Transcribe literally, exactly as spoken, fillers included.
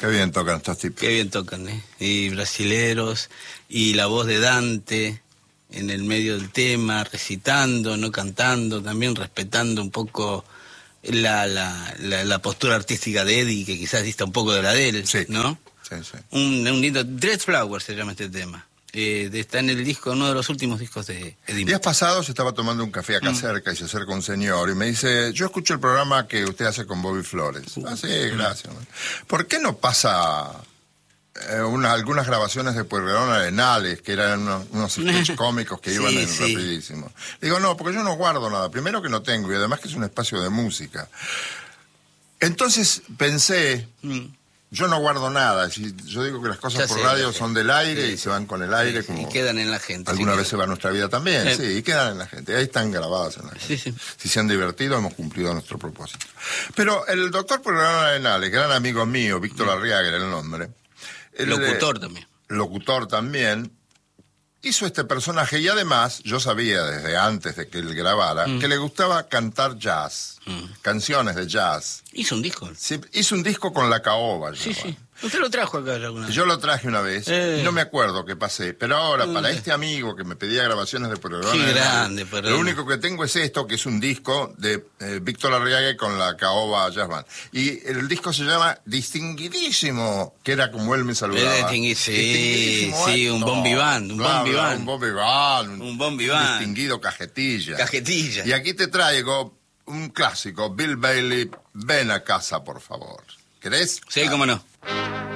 Qué bien tocan estos tipos. Qué bien tocan, ¿eh? Y brasileros, y la voz de Dante en el medio del tema, recitando, no cantando, también respetando un poco la, la, la, la postura artística de Eddie, que quizás dista un poco de la de él, sí. ¿no? Sí, sí. Un, un lindo... Dread Flower se llama este tema. Eh, de, está en el disco, uno de los últimos discos de Eddie. Días pasados estaba tomando un café acá mm. cerca y se acerca un señor y me dice, yo escucho el programa que usted hace con Bobby Flores. Uh, ah, sí, gracias. Mm. ¿Por qué no pasa eh, una, algunas grabaciones de Pueyrredón Arenales, que eran unos, unos sketch cómicos que sí, iban en sí. rapidísimo? Digo, no, porque yo no guardo nada. Primero que no tengo y además que es un espacio de música. Entonces pensé... Mm. Yo no guardo nada, yo digo que las cosas ya por sé, radio son del aire sí, y se van con el aire. Sí, como y quedan en la gente. Alguna sí, vez se va nuestra vida también, eh. sí, y quedan en la gente. Ahí están grabadas en la gente. Sí, sí. Si se han divertido, hemos cumplido nuestro propósito. Pero el doctor Pueyrredón Arenales, gran amigo mío, Víctor Arriaga era el nombre. El, locutor también. Locutor también. Hizo este personaje y además, yo sabía desde antes de que él grabara, mm. que le gustaba cantar jazz, mm. canciones de jazz. Hizo un disco. Sí, hizo un disco con La Caoba. Sí, sí. ¿Usted lo trajo acá alguna vez? Yo lo traje una vez, eh. y no me acuerdo qué pasé, pero ahora, para este amigo que me pedía grabaciones de Pueyrredón, qué grande, perdón. Lo único que tengo es esto, que es un disco de eh, Víctor Arriaga con La Caoba Jazz Band. Y el disco se llama Distinguidísimo, que era como él me saludaba. Distingui sí, sí, un bon vivant, un bon vivant. Un bon vivant, un, un bon vivant. Distinguido cajetilla. Cajetilla. Y aquí te traigo un clásico, Bill Bailey, ven a casa, por favor. ¿Querés? Sí, cómo no.